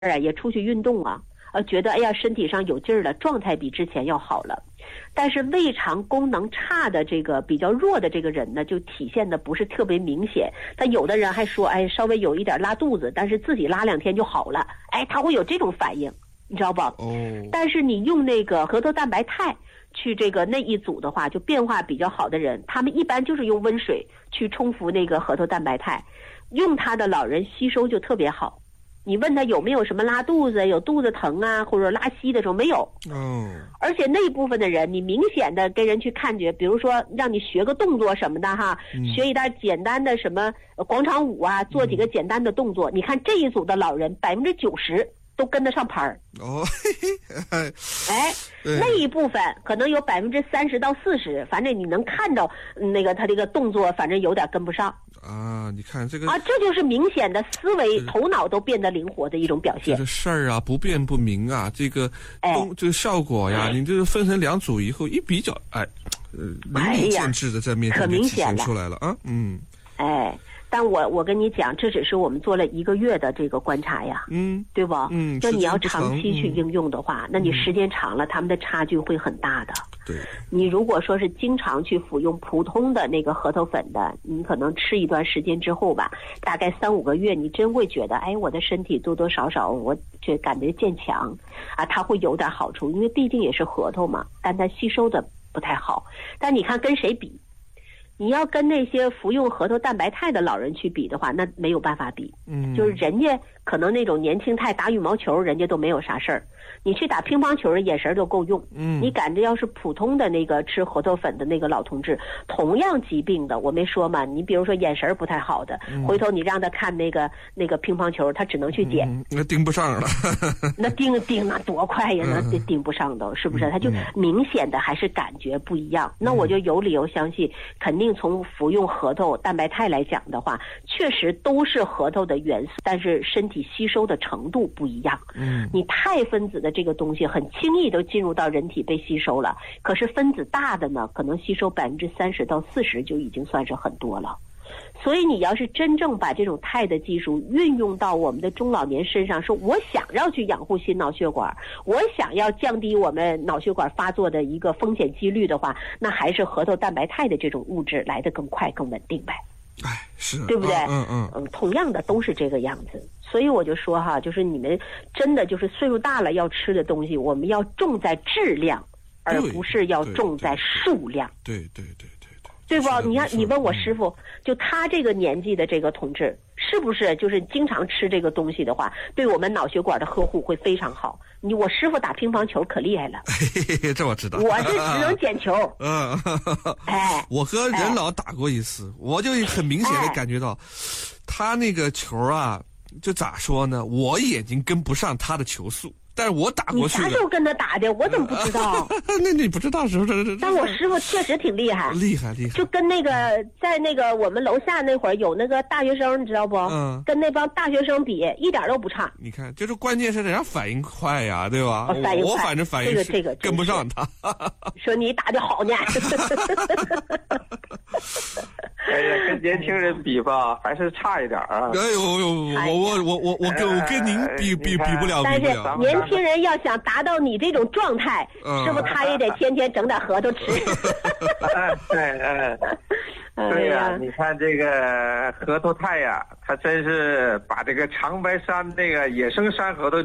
也出去运动啊，觉得哎呀身体上有劲儿了，状态比之前要好了。但是胃肠功能差的这个比较弱的这个人呢，就体现的不是特别明显。他有的人还说，哎，稍微有一点拉肚子，但是自己拉2天就好了，哎，他会有这种反应，你知道不？但是你用那个核桃蛋白肽去这个那一组的话，就变化比较好的人，他们一般就是用温水去冲服那个核桃蛋白肽，用它的老人吸收就特别好。你问他有没有什么拉肚子、有肚子疼啊，或者拉稀的时候，没有。而且那一部分的人，你明显的跟人去看觉，比如说让你学个动作什么的哈，学一点简单的什么广场舞啊，做几个简单的动作，你看这一组的老人90%都跟得上牌儿。那一部分可能有30%到40%，反正你能看到那个他这个动作，反正有点跟不上。 你看这个这就是明显的思维头脑都变得灵活的一种表现。 这事儿啊不变不明啊，这个这个效果呀，你这个分成2组以后一比较，淋漓尽致的在面前就体现出来了啊。 但我跟你讲，这只是我们做了1个月的这个观察呀，对不？那你要长期去应用的话，那你时间长了，他们的差距会很大的。 对， 你如果说是经常去服用普通的那个核桃粉的，你可能吃一段时间之后吧，大概3-5个月，你真会觉得，哎，我的身体多多少少我就感觉渐强啊，它会有点好处，因为毕竟也是核桃嘛，但它吸收的不太好。但你看跟谁比？你要跟那些服用核桃蛋白肽的老人去比的话，那没有办法比。就是人家可能那种年轻态打羽毛球，人家都没有啥事儿。你去打乒乓球，眼神都够用。你赶着要是普通的那个吃核桃粉的那个老同志，同样疾病的，我没说嘛，你比如说眼神不太好的，回头你让他看那个乒乓球，他只能去捡， 那盯不上了。 那盯那多快呀，那盯不上都是不是？他就明显的还是感觉不一样。那我就有理由相信，肯定从服用核桃蛋白肽来讲的话，确实都是核桃的元素，但是身体吸收的程度不一样。你肽分子的这个东西很轻易都进入到人体被吸收了，可是分子大的呢，可能吸收30%到40%就已经算是很多了。所以你要是真正把这种肽的技术运用到我们的中老年身上，说我想要去养护心脑血管，我想要降低我们脑血管发作的一个风险几率的话，那还是核桃蛋白肽的这种物质来得更快更稳定呗。 是， 对不对？同样的都是这个样子。所以我就说哈，就是你们真的就是岁数大了要吃的东西，我们要重在质量，而不是要重在数量。对不？你问我师傅，就他这个年纪的这个同志，是不是就是经常吃这个东西的话，对我们脑血管的呵护会非常好？我师傅打乒乓球可厉害了， 这我知道。 我是只能捡球。 我和任老打过一次，我就很明显的感觉到，他那个球啊，就咋说呢？我眼睛跟不上他的球速。但是我打过去了。 你啥时候跟他打的？我怎么不知道？ 那你不知道是不是？ 但我师傅确实挺厉害， 厉害。 就跟那个在那个我们楼下那会儿有那个大学生，你知道不？跟那帮大学生比，一点都不差。 你看，就是关键是人家反应快呀，对吧？我反正反应这个跟不上他。 说你打的好呢。 哎呀，跟年轻人比吧，还是差一点啊。 我跟您比不了。 但是年轻人要想达到你这种状态，是不是他也得天天整点核桃吃？ 对呀，你看这个核桃肽呀，它真是把这个长白山这个野生山核桃